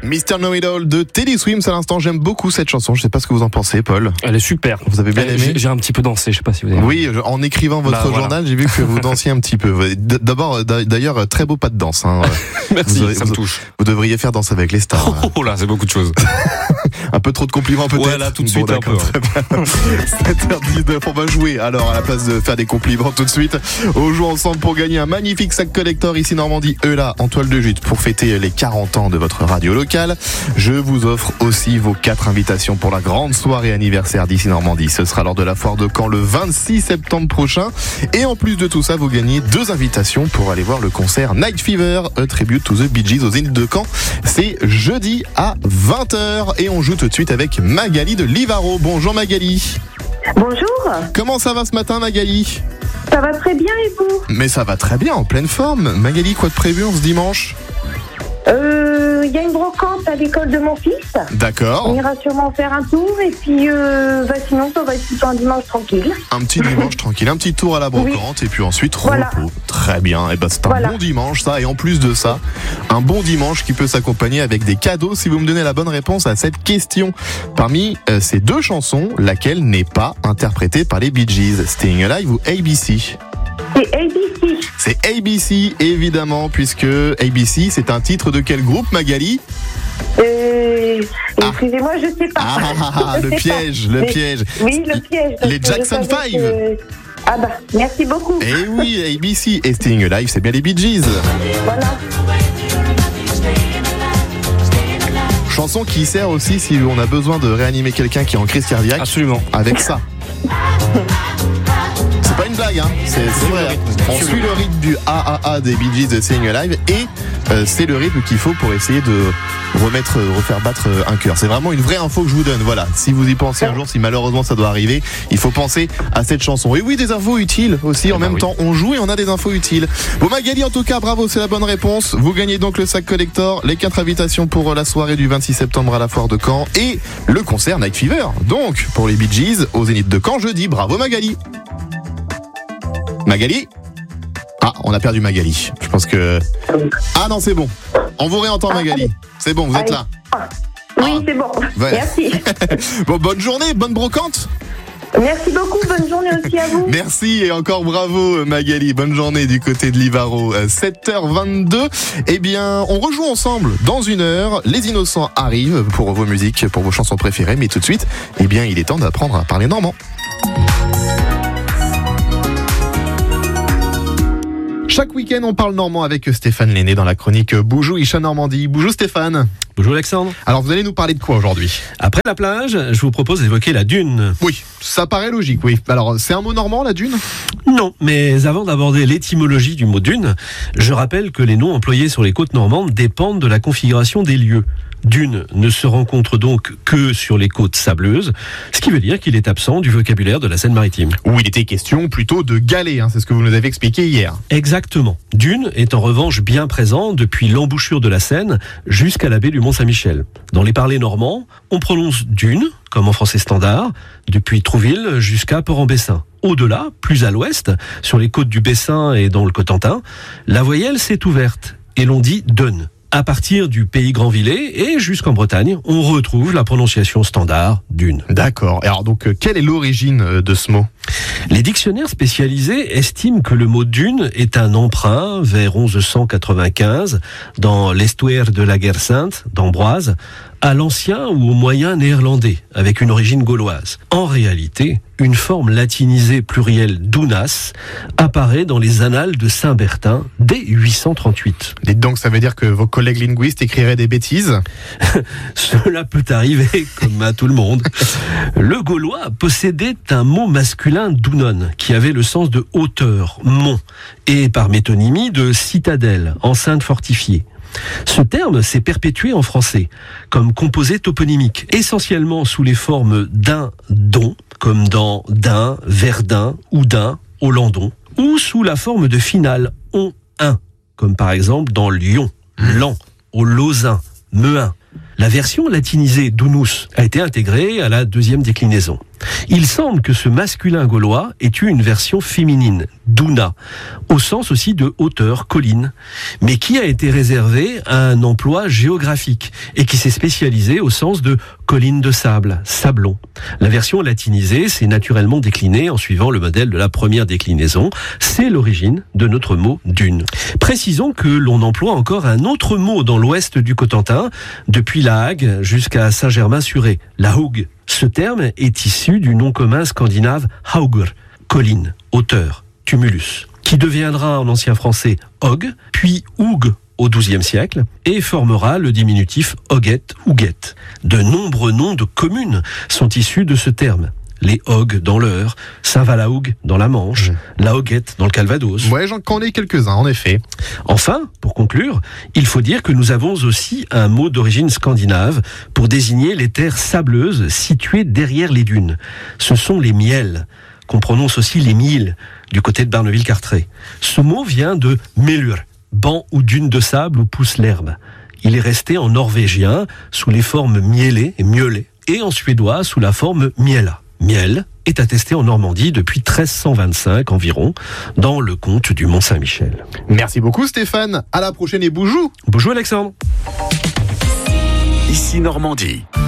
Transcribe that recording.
Mr. Know-It-All de Teddy Swims à l'instant. J'aime beaucoup cette chanson. Je sais pas ce que vous en pensez, Paul. Elle est super. Vous avez bien aimé? J'ai un petit peu dansé, je sais pas si vous avez. Oui, en écrivant votre journal, j'ai vu que vous dansiez un petit peu. D'abord, d'ailleurs, très beau pas de danse. Hein. Merci, ça me touche. Vous devriez faire Danse avec les stars. Oh là, c'est beaucoup de choses. Un peu trop de compliments peut-être. Ouais, là, tout de suite, un peu. 7h19, on va jouer. Alors, à la place de faire des compliments tout de suite, on joue ensemble pour gagner un magnifique sac collector ici Normandie Eula en toile de jute pour fêter les 40 ans de votre radio locale. Je vous offre aussi vos 4 invitations pour la grande soirée anniversaire d'ici Normandie. Ce sera lors de la foire de Caen le 26 septembre prochain. Et en plus de tout ça, vous gagnez 2 invitations pour aller voir le concert Night Fever, a tribute to the Bee Gees au Zénith de Caen. C'est jeudi à 20h et on joue tout de suite avec Magali de Livaro. Bonjour Magali. Bonjour. Comment ça va ce matin Magali? Ça va très bien et vous? Mais ça va très bien, en pleine forme. Magali, quoi de prévu en ce dimanche? Il y a une brocante à l'école de mon fils. D'accord. On ira sûrement faire un tour et puis sinon ça va être plutôt un dimanche tranquille. Un petit dimanche tranquille, un petit tour à la brocante et puis ensuite repos. Très bien, et c'est un bon dimanche ça, et en plus de ça, un bon dimanche qui peut s'accompagner avec des cadeaux si vous me donnez la bonne réponse à cette question. Parmi ces 2 chansons, laquelle n'est pas interprétée par les Bee Gees, Staying Alive ou ABC? C'est ABC. C'est ABC, évidemment, puisque ABC, c'est un titre de quel groupe, Magali? Excusez-moi, je sais pas. Le piège. Oui, le piège. Les Jackson 5. Merci beaucoup. Et oui, ABC et Staying Alive, c'est bien les Bee Gees. Voilà. Chanson qui sert aussi si on a besoin de réanimer quelqu'un qui est en crise cardiaque. Absolument. Avec ça. C'est pas une blague, hein. C'est vrai. On suit le rythme du AAA des Bee Gees de Staying Alive et c'est le rythme qu'il faut pour essayer de refaire battre un cœur. C'est vraiment une vraie info que je vous donne. Voilà. Si vous y pensez un jour, si malheureusement ça doit arriver, il faut penser à cette chanson. Et oui, des infos utiles aussi. En même temps, on joue et on a des infos utiles. Bon, Magali, en tout cas, bravo, c'est la bonne réponse. Vous gagnez donc le sac collector, les 4 invitations pour la soirée du 26 septembre à la foire de Caen et le concert Night Fever. Donc, pour les Bee Gees au Zénith de Caen jeudi. Bravo, Magali. Magali? Ah, on a perdu Magali. Je pense que... Ah non, c'est bon. On vous réentend, Magali. C'est bon, vous êtes là. Oui, c'est bon. Ouais. Merci. Bon, bonne journée, bonne brocante. Merci beaucoup, bonne journée aussi à vous. Merci et encore bravo Magali, bonne journée du côté de Livaro. 7h22, eh bien on rejoue ensemble dans 1 heure. Les Innocents arrivent pour vos musiques, pour vos chansons préférées, mais tout de suite, eh bien il est temps d'apprendre à parler normand. Chaque week-end, on parle normand avec Stéphane Lenné dans la chronique Boujou Isha Normandie. Bonjour Stéphane. Bonjour Alexandre. Alors vous allez nous parler de quoi aujourd'hui? Après la plage, je vous propose d'évoquer la dune. Oui, ça paraît logique, oui. Alors c'est un mot normand la dune? Non, mais avant d'aborder l'étymologie du mot dune, je rappelle que les noms employés sur les côtes normandes dépendent de la configuration des lieux. Dune ne se rencontre donc que sur les côtes sableuses, ce qui veut dire qu'il est absent du vocabulaire de la Seine-Maritime. Où il était question plutôt de galets, c'est ce que vous nous avez expliqué hier. Exactement. Dune est en revanche bien présent depuis l'embouchure de la Seine jusqu'à la baie du Mont-Saint-Michel. Dans les parlers normands, on prononce dune, comme en français standard, depuis Trouville jusqu'à Port-en-Bessin. Au-delà, plus à l'ouest, sur les côtes du Bessin et dans le Cotentin, la voyelle s'est ouverte et l'on dit dun. À partir du pays Grandvillers et jusqu'en Bretagne, on retrouve la prononciation standard dune. D'accord. Alors donc, quelle est l'origine de ce mot? Les dictionnaires spécialisés estiment que le mot dune est un emprunt vers 1195 dans l'estuaire de la Guerre Sainte, d'Ambroise, à l'ancien ou au moyen néerlandais, avec une origine gauloise. En réalité, une forme latinisée plurielle dunas apparaît dans les annales de Saint-Bertin dès 838. Dites donc, ça veut dire que vos collègues linguistes écriraient des bêtises? Cela peut arriver, comme à tout le monde. Le gaulois possédait un mot masculin dunon, qui avait le sens de hauteur, mont, et par métonymie de citadelle, enceinte fortifiée. Ce terme s'est perpétué en français, comme composé toponymique, essentiellement sous les formes d'un, don, comme dans d'un, Verdun, ou d'un, Hollandon, ou sous la forme de finale, on, un, comme par exemple dans Lyon, Lan, au Lausanne, Meuin. La version latinisée dunus a été intégrée à la 2e déclinaison. Il semble que ce masculin gaulois ait eu une version féminine, Duna, au sens aussi de hauteur, colline, mais qui a été réservé à un emploi géographique et qui s'est spécialisé au sens de colline de sable, sablon. La version latinisée s'est naturellement déclinée en suivant le modèle de la première déclinaison. C'est l'origine de notre mot dune. Précisons que l'on emploie encore un autre mot dans l'ouest du Cotentin, depuis La Hague jusqu'à Saint-Germain-sur-Aie, la Hougue. Ce terme est issu du nom commun scandinave haugur, colline, hauteur, tumulus, qui deviendra en ancien français hog, puis houg au XIIe siècle, et formera le diminutif hoguet, houguette. De nombreux noms de communes sont issus de ce terme. Les Hogues dans l'Eure, Saint-Valahougue dans la Manche, la Hoguette dans le Calvados. Ouais, j'en connais quelques-uns, en effet. Enfin, pour conclure, il faut dire que nous avons aussi un mot d'origine scandinave pour désigner les terres sableuses situées derrière les dunes. Ce sont les miels, qu'on prononce aussi les miels, du côté de Barneville-Carteret. Ce mot vient de melur, banc ou dune de sable où pousse l'herbe. Il est resté en norvégien sous les formes mielé et mieulet, et en suédois sous la forme miela. Miel est attesté en Normandie depuis 1325 environ, dans le comte du Mont-Saint-Michel. Merci beaucoup Stéphane, à la prochaine et boujou. Bonjour Alexandre. Ici Normandie.